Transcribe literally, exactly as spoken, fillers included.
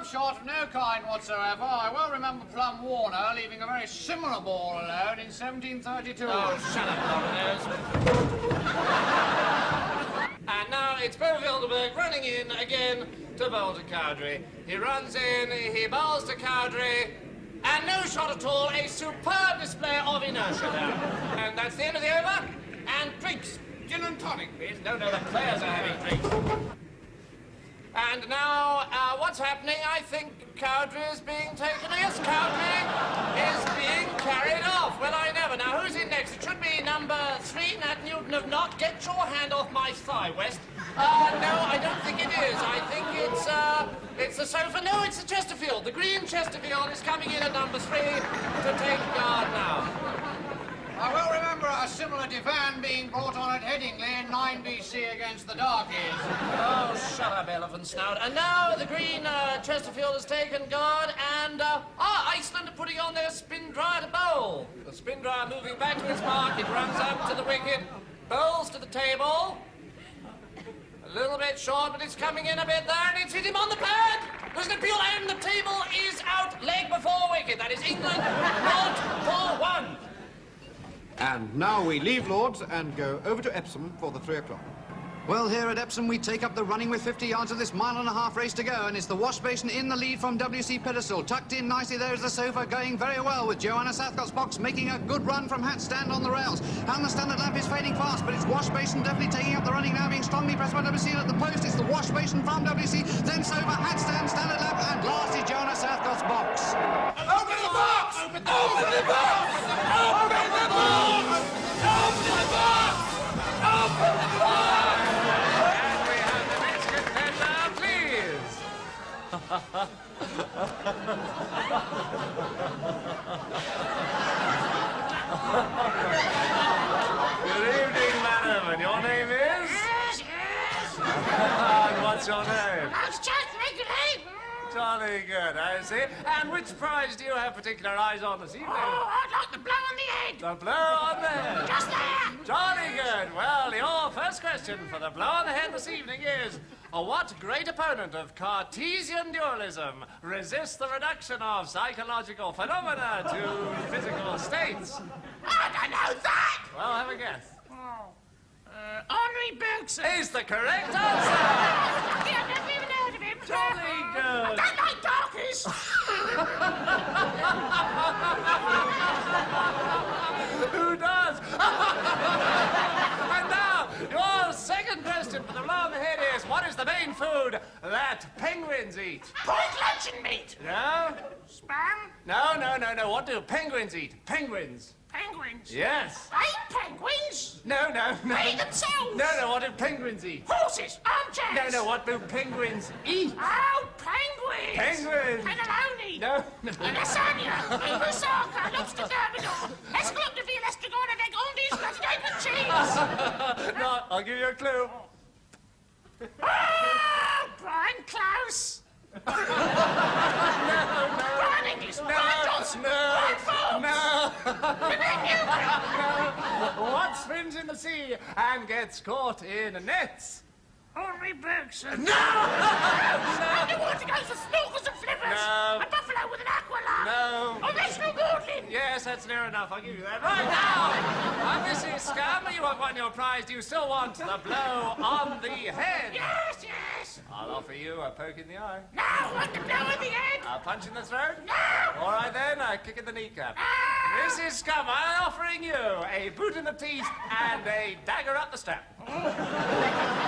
shot of no kind whatsoever. I well remember Plum Warner leaving a very similar ball alone in seventeen thirty-two. Oh, shut up, Dominoes. And now it's Bo Wilderberg running in again to bowl to Cowdrey. He runs in, he bowls to Cowdrey, and no shot at all. A superb display of inertia there. And that's the end of the over. And drinks. Gin and tonic, please. No, no, the players are having drinks. And now, uh, what's happening? I think Cowdrey is being taken. Yes, Cowdrey is being carried off. Well, I never. Now, who's in next? It should be number three, Nat Newton of Not. Get your hand off my thigh, West. Uh, no, I don't think it is. I think it's, uh, it's the sofa. No, it's the Chesterfield. The green Chesterfield is coming in at number three to take guard now. I well remember a similar divan being brought on at Headingley in nine B C against the Darkies. Oh, shut up, elephant snout. And now the green uh, Chesterfield has taken guard, and uh, ah, Iceland are putting on their spin dryer to bowl. The spin dryer moving back to its mark. It runs up to the wicket, bowls to the table. A little bit short, but it's coming in a bit there, and it's hit him on the pad. There's an appeal, and the table is out, leg before wicket. That is England, not for one. And now we leave Lord's and go over to Epsom for the three o'clock. Well, here at Epsom, we take up the running with fifty yards of this mile and a half race to go, and it's the wash basin in the lead from W C Pedestal. Tucked in nicely there is the sofa, going very well, with Joanna Southcott's box making a good run from hat stand on the rails. And the standard lamp is fading fast, but it's wash basin definitely taking up the running now, being strongly pressed by W C at the post. It's the wash basin from W C, then sofa, hat stand, standard lamp, and last is Joanna Southcott's box. Open the box! Open the box! Open the box! Open the box! Open the box! Open the box! And we have the next contender, please. Good evening, madam. And your name is? Yes, yes. And what's your name? That's just regulate. Jolly good, I see. And which prize do you have particular eyes on this evening? Oh, I'd like the blow on the head. The blow on the head. Just there. Jolly good. Well, your first question for the blow on the head this evening is, uh, what great opponent of Cartesian dualism resists the reduction of psychological phenomena to physical states? I don't know that. Well, have a guess. Oh, uh, Henri Bergson. Is the correct answer. Yeah, I've never even heard of him. Jolly good. I don't like darkies. Who does? And now, your second question for the blow on the head is, what is the main food that penguins eat? Point luncheon meat. No? Spam. No, no, no, no. What do penguins eat? Penguins. Penguins. Yes. I eat penguins. No, no, no. They eat themselves. No, no, what do penguins eat? Horses. Armchairs. No, no, what do penguins eat? Oh, penguins. Penguins. Cannelloni. No, no. Lasagna. Moussaka. Lobster thermidor. Escalope de ville, estragon avec ondies, gratinated with cheese. No, I'll give you a clue. Oh, Brian Klaus. No, no. Brian English. Brian Johnson. No, Brian no, Forbes. no. No. What swims in the sea and gets caught in nets? Henri Bergson. No! And the water goes for snorkels and flippers. No. A buffalo with an aqua line. No. Oh, National Maudlin. Yes, that's near enough. I'll give you that. Right now, on this is Scum. You have won your prize. Do you still want the blow on the head? Yes, yes. I'll offer you a poke in the eye. No, I want the blow on the head. A punch in the throat? No. All right then, a kick in the kneecap. No. This is Scum. I'm offering you a boot in the teeth and a dagger up the strap.